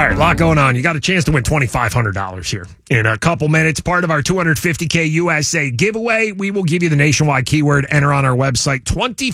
right, a lot going on. You got a chance to win $2,500 here in a couple minutes. Part of our $250K USA giveaway. We will give you the nationwide keyword. Enter on our website.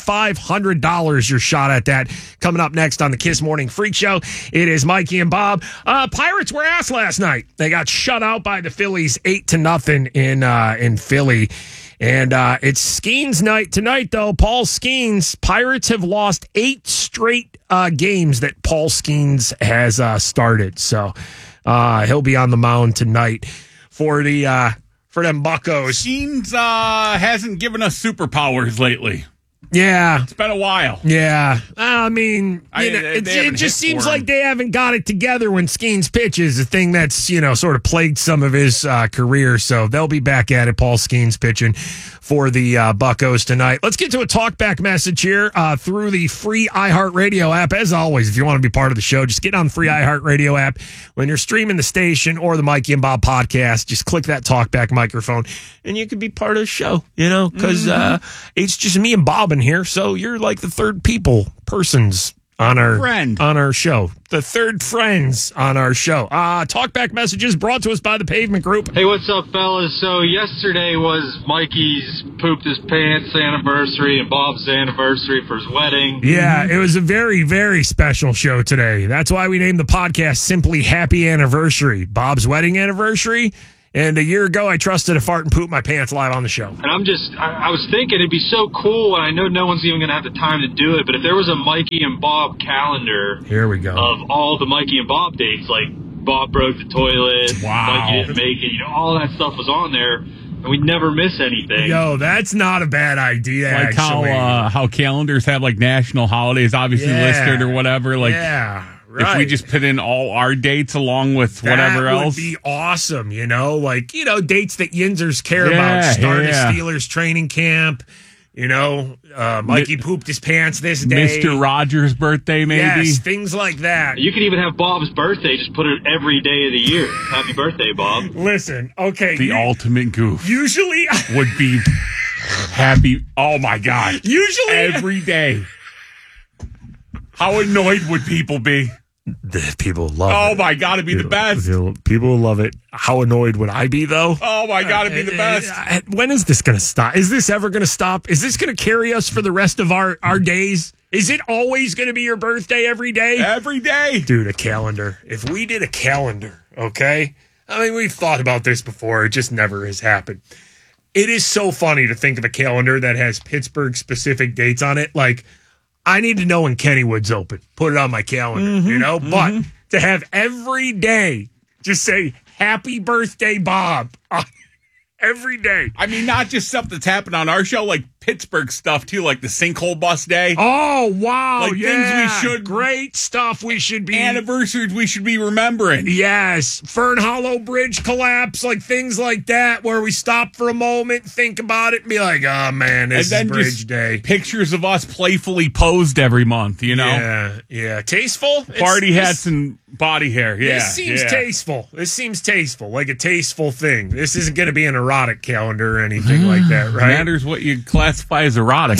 $2,500 your shot at that. Coming up next on the Kiss Morning Freak Show, it is Mikey and Bob. Pirates were ass last night. They got shut out by the Phillies 8-0 in Philly. And it's Skeens night tonight, though. Paul Skeens. Pirates have lost 8 straight games that Paul Skeens has started. So he'll be on the mound tonight for them Buccos. Skeens hasn't given us superpowers lately. Yeah. It's been a while. Yeah. I mean, it just seems like they haven't got it together when Skeens pitches, a thing that's, sort of plagued some of his career. So they'll be back at it, Paul Skeens pitching for the Buccos tonight. Let's get to a talkback message here through the free iHeartRadio app. As always, if you want to be part of the show, just get on the free iHeartRadio app. When you're streaming the station or the Mikey and Bob podcast, just click that talkback microphone and you can be part of the show, because it's just me and Bob in here. So you're like the third persons on our show. The third friends on our show. Talkback messages brought to us by the Pavement Group. Hey, what's up, fellas? So yesterday was Mikey's pooped his pants anniversary and Bob's anniversary for his wedding. Yeah, it was a very, very special show today. That's why we named the podcast simply Happy Anniversary. Bob's wedding anniversary. And a year ago, I trusted a fart and poop my pants live on the show. And I was thinking it'd be so cool, and I know no one's even going to have the time to do it, but if there was a Mikey and Bob calendar here we go of all the Mikey and Bob dates, like Bob broke the toilet, Mikey didn't make it, all that stuff was on there, and we'd never miss anything. Yo, that's not a bad idea, like actually. how calendars have, like, national holidays obviously listed or whatever. Like, yeah. Right. If we just put in all our dates along with whatever else. That would be awesome, dates that Yinzers care about. Start a Steelers training camp. Mikey pooped his pants this day. Mr. Rogers' birthday, maybe. Yes, things like that. You could even have Bob's birthday. Just put it every day of the year. Happy birthday, Bob. Listen, okay. The ultimate goof. Usually. Would be happy. Oh, my God. Usually. Every day. How annoyed would people be? The people love it. Oh, my God, it'd be the best. People love it. How annoyed would I be, though? Oh, my God, it'd be the best. When is this going to stop? Is this ever going to stop? Is this going to carry us for the rest of our days? Is it always going to be your birthday every day? Every day. Dude, a calendar. If we did a calendar, okay? I mean, we've thought about this before. It just never has happened. It is so funny to think of a calendar that has Pittsburgh-specific dates on it. Like, I need to know when Kennywood's open. Put it on my calendar, But to have every day just say, happy birthday, Bob, every day. I mean, not just stuff that's happened on our show, like Pittsburgh stuff, too, like the sinkhole bus day. Oh, wow. Like things we should. Great stuff we should be. Anniversaries we should be remembering. Yes. Fern Hollow Bridge collapse, like things like that, where we stop for a moment, think about it, and be like, oh, man, this is Bridge Day. Pictures of us playfully posed every month, Yeah. Tasteful? Party hats and body hair. Yeah. This seems tasteful. This seems tasteful, like a tasteful thing. This isn't going to be an erotic calendar or anything like that, right? Matters what you classify as erotic.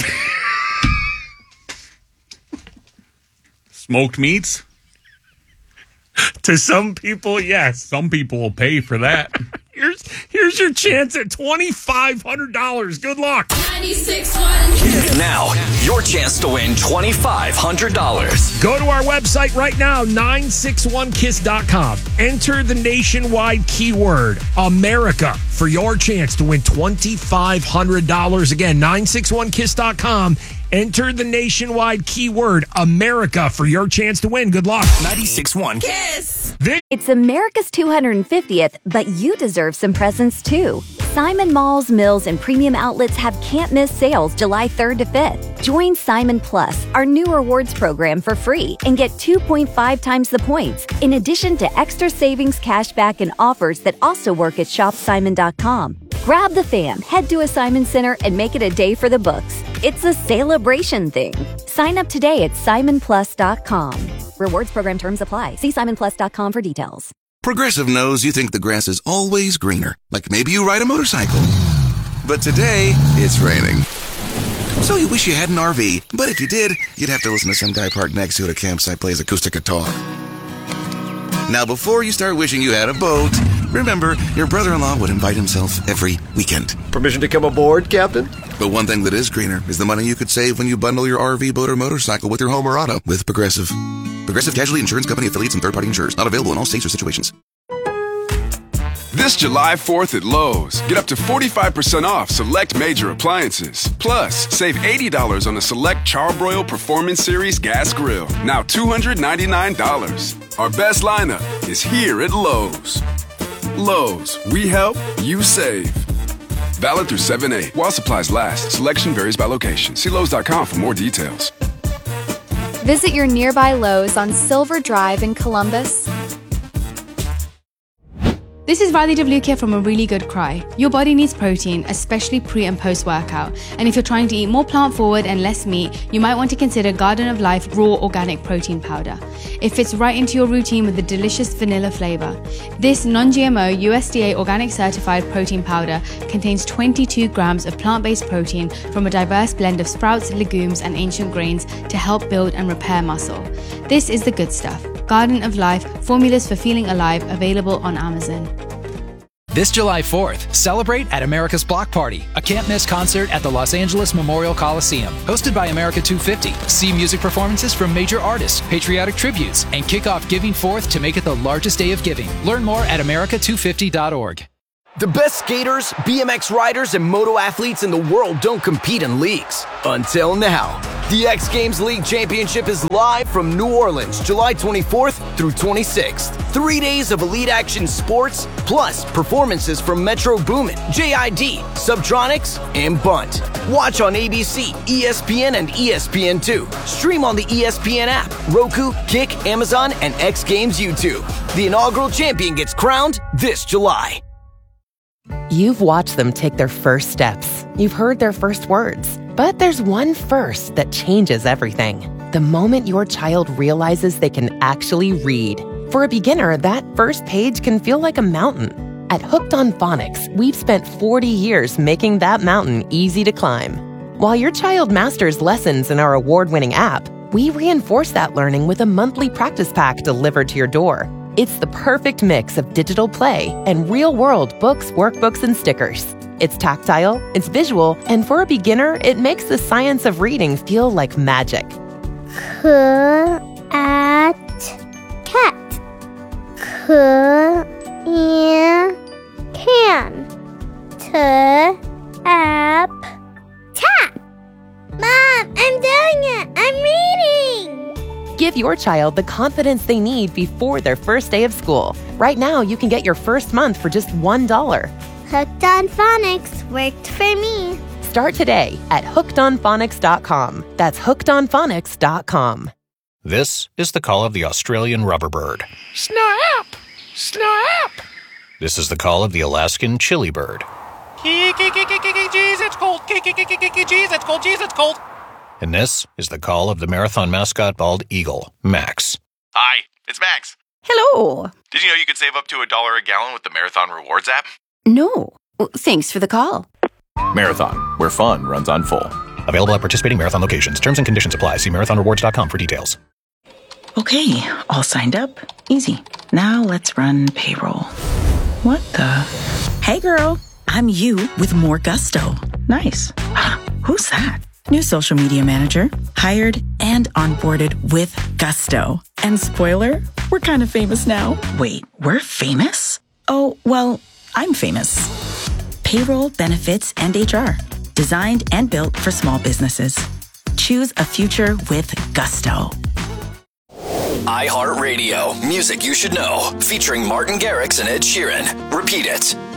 Smoked meats? To some people, yes. Some people will pay for that. Here's your chance at $2,500. Good luck. 96.1. Now, your chance to win $2,500. Go to our website right now, 961kiss.com. Enter the nationwide keyword, America, for your chance to win $2,500. Again, 961kiss.com. Enter the nationwide keyword, America, for your chance to win. Good luck. 96.1 Kiss. It's America's 250th, but you deserve some presents too. Simon Malls, Mills, and premium outlets have can't-miss sales July 3rd to 5th. Join Simon Plus, our new rewards program, for free and get 2.5 times the points, in addition to extra savings, cashback, and offers that also work at shopsimon.com. Grab the fam, head to a Simon Center, and make it a day for the books. It's a celebration thing. Sign up today at simonplus.com. Rewards program terms apply. See simonplus.com for details. Progressive knows you think the grass is always greener, like maybe you ride a motorcycle. But today, it's raining. So you wish you had an RV, but if you did, you'd have to listen to some guy parked next to you at a campsite plays acoustic guitar. Now, before you start wishing you had a boat, remember, your brother-in-law would invite himself every weekend. Permission to come aboard, Captain? But one thing that is greener is the money you could save when you bundle your RV, boat, or motorcycle with your home or auto with Progressive. Progressive Casualty Insurance Company affiliates and third-party insurers. Not available in all states or situations. This July 4th at Lowe's, get up to 45% off select major appliances. Plus, save $80 on the select Charbroil Performance Series gas grill. Now $299. Our best lineup is here at Lowe's. Lowe's, we help, you save. Valid through 7/8 while supplies last. Selection varies by location. See Lowe's.com for more details. Visit your nearby Lowe's on Silver Drive in Columbus. This is Radhi Devlukia from A Really Good Cry. Your body needs protein, especially pre and post workout. And if you're trying to eat more plant forward and less meat, you might want to consider Garden of Life Raw Organic Protein Powder. It fits right into your routine with a delicious vanilla flavor. This non-GMO USDA organic certified protein powder contains 22 grams of plant-based protein from a diverse blend of sprouts, legumes, and ancient grains to help build and repair muscle. This is the good stuff. Garden of Life, formulas for feeling alive, available on Amazon. This July 4th, celebrate at America's Block Party, a can't-miss concert at the Los Angeles Memorial Coliseum. Hosted by America 250, see music performances from major artists, patriotic tributes, and kick off Giving Forth to make it the largest day of giving. Learn more at america250.org. The best skaters, BMX riders, and moto athletes in the world don't compete in leagues. Until now. The X Games League Championship is live from New Orleans, July 24th through 26th. 3 days of elite action sports, plus performances from Metro Boomin, JID, Subtronics, and Bunt. Watch on ABC, ESPN, and ESPN2. Stream on the ESPN app, Roku, Kick, Amazon, and X Games YouTube. The inaugural champion gets crowned this July. You've watched them take their first steps. You've heard their first words. But there's one first that changes everything. The moment your child realizes they can actually read. For a beginner, that first page can feel like a mountain. At Hooked on Phonics, we've spent 40 years making that mountain easy to climb. While your child masters lessons in our award-winning app, we reinforce that learning with a monthly practice pack delivered to your door. It's the perfect mix of digital play and real-world books, workbooks, and stickers. It's tactile, it's visual, and for a beginner, it makes the science of reading feel like magic. Cat. Can. Tap. Mom, I'm doing it! I'm reading! Give your child the confidence they need before their first day of school. Right now, you can get your first month for just $1. Hooked on Phonics worked for me. Start today at hookedonphonics.com. That's hookedonphonics.com. This is the call of the Australian rubberbird. Snap! Snap! This is the call of the Alaskan chili bird. Jeez, it's cold. Jeez, it's cold. Jeez, it's cold. And this is the call of the marathon mascot bald eagle, Max. Hi, it's Max. Hello. Did you know you could save up to $1 a gallon with the Marathon Rewards app? No. Thanks for the call. Marathon, where fun runs on full. Available at participating Marathon locations. Terms and conditions apply. See marathonrewards.com for details. Okay, all signed up. Easy. Now let's run payroll. What the? Hey girl, I'm you with more gusto. Nice. Who's that? New social media manager, hired and onboarded with gusto. And spoiler, we're kind of famous now. Wait, we're famous? Oh, well, I'm famous. Payroll, benefits, and HR. Designed and built for small businesses. Choose a future with gusto. iHeartRadio, music you should know, featuring Martin Garrix and Ed Sheeran. Repeat it.